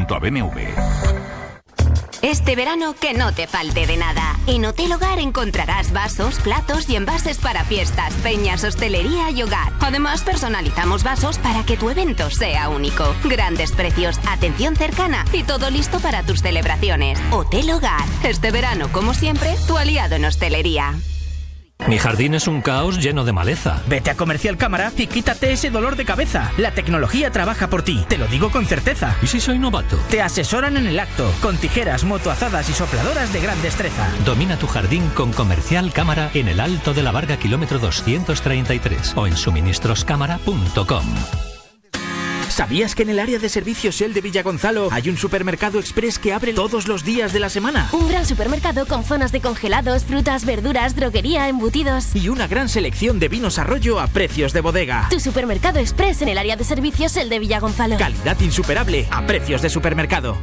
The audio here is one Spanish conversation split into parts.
Hotel.bmw. Este verano que no te falte de nada. En Hotel Hogar encontrarás vasos, platos y envases para fiestas, peñas, hostelería y hogar. Además, personalizamos vasos para que tu evento sea único. Grandes precios, atención cercana y todo listo para tus celebraciones. Hotel Hogar. Este verano, como siempre, tu aliado en hostelería. Mi jardín es un caos lleno de maleza. Vete a Comercial Cámara y quítate ese dolor de cabeza. La tecnología trabaja por ti, te lo digo con certeza. ¿Y si soy novato? Te asesoran en el acto, con tijeras, motoazadas y sopladoras de gran destreza. Domina tu jardín con Comercial Cámara en el Alto de la Varga, kilómetro 233 o en suministroscámara.com. ¿Sabías que en el área de servicios Shell de Villagonzalo hay un supermercado express que abre todos los días de la semana? Un gran supermercado con zonas de congelados, frutas, verduras, droguería, embutidos. Y una gran selección de vinos Arroyo a precios de bodega. Tu supermercado express en el área de servicios Shell de Villagonzalo. Calidad insuperable a precios de supermercado.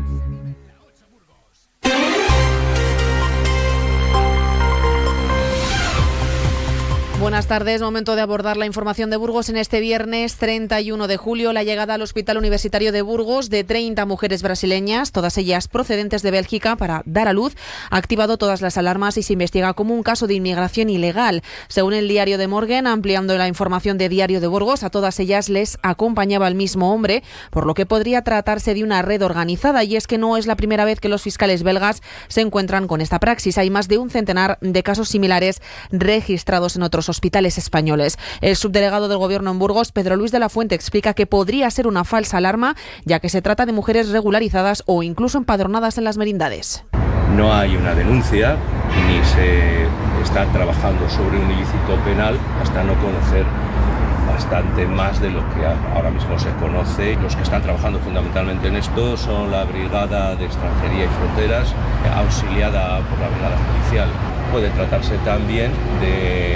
Buenas tardes, momento de abordar la información de Burgos en este viernes 31 de julio. La llegada al Hospital Universitario de Burgos de 30 mujeres brasileñas, todas ellas procedentes de Bélgica, para dar a luz, ha activado todas las alarmas y se investiga como un caso de inmigración ilegal. Según el Diario de Morgen, ampliando la información de Diario de Burgos, a todas ellas les acompañaba el mismo hombre, por lo que podría tratarse de una red organizada. Y es que no es la primera vez que los fiscales belgas se encuentran con esta praxis. Hay más de un centenar de casos similares registrados en otros hospitales españoles. El subdelegado del Gobierno en Burgos, Pedro Luis de la Fuente, explica que podría ser una falsa alarma, ya que se trata de mujeres regularizadas o incluso empadronadas en las merindades. No hay una denuncia ni se está trabajando sobre un ilícito penal hasta no conocer bastante más de lo que ahora mismo se conoce. Los que están trabajando fundamentalmente en esto son la Brigada de Extranjería y Fronteras, auxiliada por la Brigada Judicial. Puede tratarse también de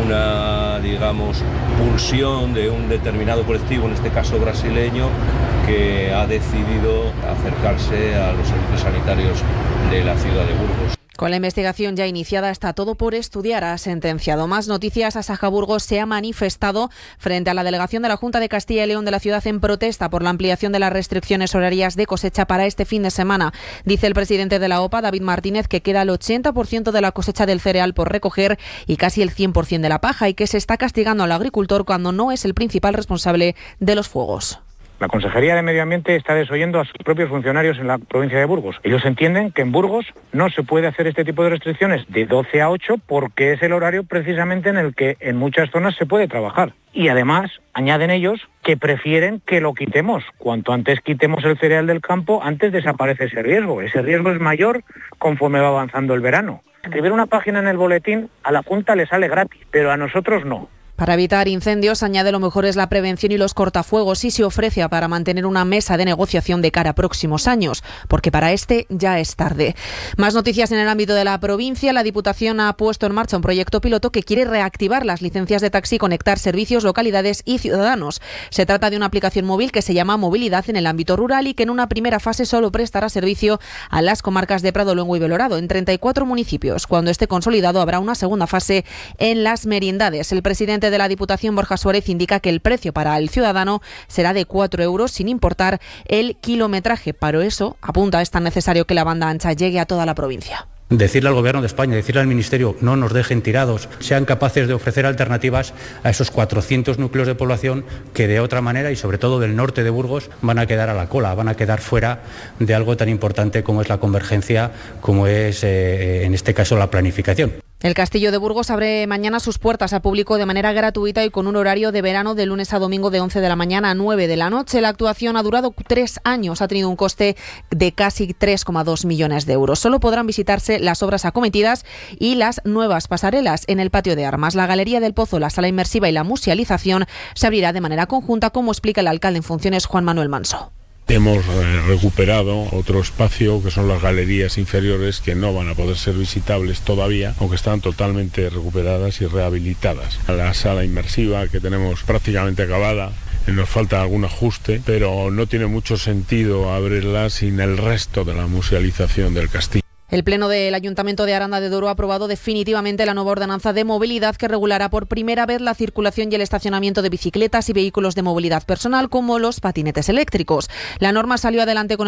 una, digamos, pulsión de un determinado colectivo, en este caso brasileño, que ha decidido acercarse a los servicios sanitarios de la ciudad de Burgos. Con la investigación ya iniciada, está todo por estudiar, ha sentenciado. Más noticias. Asaja Burgos se ha manifestado frente a la delegación de la Junta de Castilla y León de la ciudad en protesta por la ampliación de las restricciones horarias de cosecha para este fin de semana. Dice el presidente de la OPA, David Martínez, que queda el 80% de la cosecha del cereal por recoger y casi el 100% de la paja, y que se está castigando al agricultor cuando no es el principal responsable de los fuegos. La Consejería de Medio Ambiente está desoyendo a sus propios funcionarios en la provincia de Burgos. Ellos entienden que en Burgos no se puede hacer este tipo de restricciones de 12 a 8 porque es el horario precisamente en el que en muchas zonas se puede trabajar. Y además, añaden ellos que prefieren que lo quitemos. Cuanto antes quitemos el cereal del campo, antes desaparece ese riesgo. Ese riesgo es mayor conforme va avanzando el verano. Escribir una página en el boletín a la Junta le sale gratis, pero a nosotros no. Para evitar incendios, añade, lo mejor es la prevención y los cortafuegos, y se ofrece para mantener una mesa de negociación de cara a próximos años, porque para este ya es tarde. Más noticias en el ámbito de la provincia. La Diputación ha puesto en marcha un proyecto piloto que quiere reactivar las licencias de taxi y conectar servicios, localidades y ciudadanos. Se trata de una aplicación móvil que se llama Movilidad en el ámbito rural y que en una primera fase solo prestará servicio a las comarcas de Prado, Luengo y Belorado, en 34 municipios. Cuando esté consolidado, habrá una segunda fase en las merindades. El presidente de la Diputación, Borja Suárez, indica que el precio para el ciudadano será de 4 euros sin importar el kilometraje. Para eso, apunta, es tan necesario que la banda ancha llegue a toda la provincia. Decirle al Gobierno de España, decirle al Ministerio, no nos dejen tirados, sean capaces de ofrecer alternativas a esos 400 núcleos de población que de otra manera, y sobre todo del norte de Burgos, van a quedar a la cola, van a quedar fuera de algo tan importante como es la convergencia, como es en este caso la planificación. El Castillo de Burgos abre mañana sus puertas al público de manera gratuita y con un horario de verano de lunes a domingo de 11 de la mañana a 9 de la noche. La actuación ha durado 3 años, ha tenido un coste de casi 3,2 millones de euros. Solo podrán visitarse las obras acometidas y las nuevas pasarelas en el patio de armas. La Galería del Pozo, la sala inmersiva y la musealización se abrirá de manera conjunta, como explica el alcalde en funciones, Juan Manuel Manso. Hemos recuperado otro espacio que son las galerías inferiores, que no van a poder ser visitables todavía, aunque están totalmente recuperadas y rehabilitadas. La sala inmersiva, que tenemos prácticamente acabada, nos falta algún ajuste, pero no tiene mucho sentido abrirla sin el resto de la musealización del castillo. El Pleno del Ayuntamiento de Aranda de Duero ha aprobado definitivamente la nueva ordenanza de movilidad que regulará por primera vez la circulación y el estacionamiento de bicicletas y vehículos de movilidad personal, como los patinetes eléctricos. La norma salió adelante con